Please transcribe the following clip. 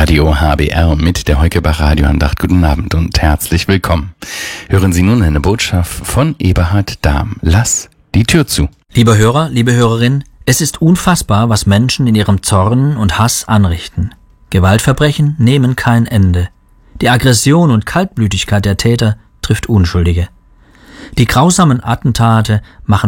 Radio HBR mit der Heukebach Radioandacht. Guten Abend und herzlich willkommen. Hören Sie nun eine Botschaft von Eberhard Dahm. Lass die Tür zu. Lieber Hörer, liebe Hörerin, es ist unfassbar, was Menschen in ihrem Zorn und Hass anrichten. Gewaltverbrechen nehmen kein Ende. Die Aggression und Kaltblütigkeit der Täter trifft Unschuldige. Die grausamen Attentate machen